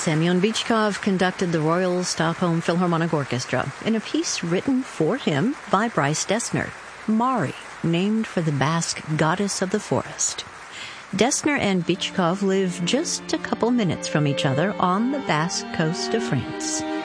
Semyon Bychkov conducted the Royal Stockholm Philharmonic Orchestra in a piece written for him by Bryce Dessner, Mari, named for the Basque goddess of the forest. Dessner and Bychkov live just a couple minutes from each other on the Basque coast of France.